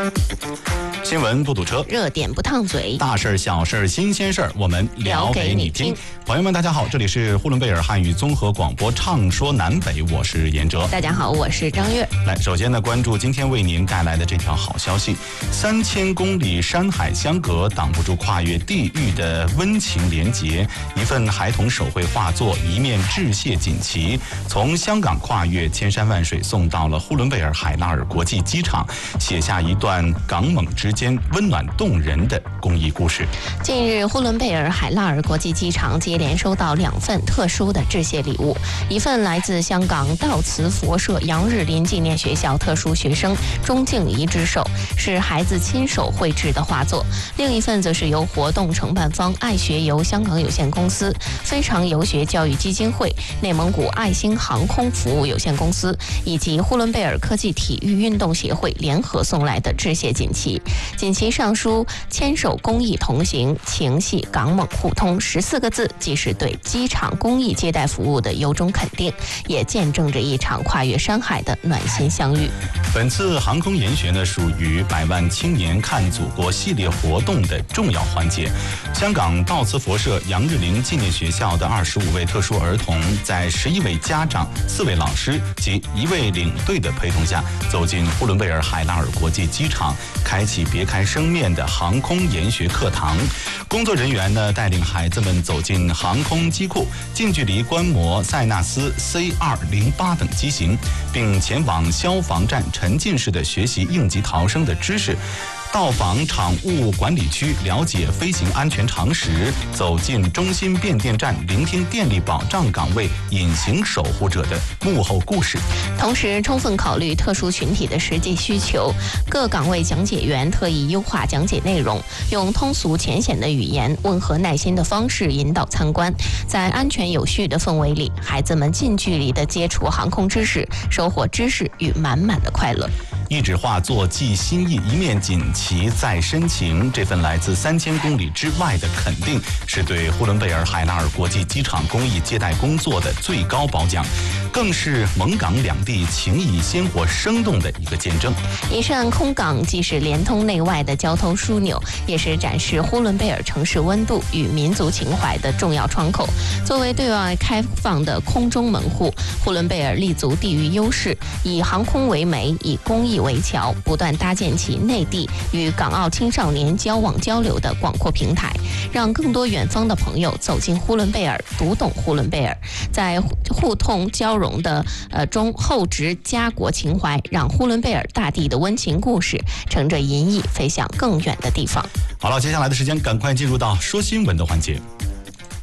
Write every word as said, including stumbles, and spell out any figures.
新闻不堵车， 热点不烫嘴， 大事小事新鲜事儿，我们聊给你听。 听朋友们，大家好，这里是呼伦贝尔汉语综合广播，畅说南北，我是严哲。 大家好，我是张悦。 来，首先呢，关注今天为您带来的这条好消息：三千公里山海相隔，挡不住跨越地域的温情连结。一份孩童手绘画作，一面致谢锦旗，从香港跨越千山万水，送到了呼伦贝尔海拉尔国际机场，写下一段港蒙之间温暖动人的公益故事。 近日，呼伦贝尔海拉尔国际机场接连收到两份特殊的致谢礼物，一份来自香港道慈佛社杨日林纪念学校特殊学生钟静怡之手，是孩子亲手绘制的画作；另一份则是由活动承办方爱学游香港有限公司、非常游学教育基金会、内蒙古爱星航空服务有限公司以及呼伦贝尔科技体育运动协会联合送来的致谢锦旗。锦旗上书“牵手公益同行，情系港蒙互通”十四个字，既是对机场公益接待服务的由衷肯定，也见证着一场跨越山海的暖心相遇。 本次航空研学呢，属于百万青年看祖国系列活动的重要环节。香港道慈佛社杨日林纪念学校的二十五位特殊儿童，在十一位家长、四位老师及一位领队的陪同下，走进呼伦贝尔海拉尔国际机场，开启别开生面的航空研学课堂。工作人员呢，带领孩子们走进航空机库，近距离观摩塞纳斯 C 二零八等机型，并前往消防站沉浸式的学习应急逃生的知识。到访场务管理区，了解飞行安全常识；走进中心变电站，聆听电力保障岗位隐形守护者的幕后故事。 同时，充分考虑特殊群体的实际需求，各岗位讲解员特意优化讲解内容，用通俗浅显的语言、温和耐心的方式引导参观。在安全有序的氛围里，孩子们近距离地接触航空知识，收获知识与满满的快乐。 一纸画作寄心意，一面锦旗载深情。这份来自三千公里之外的肯定，是对呼伦贝尔海拉尔国际机场公益接待工作的最高褒奖，更是蒙港两地情谊鲜活生动的一个见证。 一扇空港既是连通内外的交通枢纽，也是展示呼伦贝尔城市温度与民族情怀的重要窗口。作为对外开放的空中门户，呼伦贝尔立足地域优势，以航空为媒，以公益为桥，不断搭建起内地与港澳青少年交往交流的广阔平台，让更多远方的朋友走进呼伦贝尔，读懂呼伦贝尔，在互通交融的呃中厚植家国情怀，让呼伦贝尔大地的温情故事乘着银翼飞向更远的地方。 好了，接下来的时间赶快进入到说新闻的环节。